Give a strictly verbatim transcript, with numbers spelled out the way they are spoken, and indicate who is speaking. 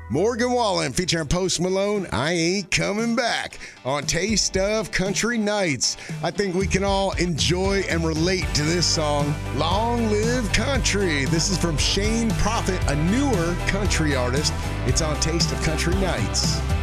Speaker 1: Morgan Wallen featuring Post Malone, I Ain't Coming Back on Taste of Country Nights. I think we can all enjoy and relate to this song, Long Live Country. This is from Shane Prophet, a newer country artist. It's on Taste of Country Nights.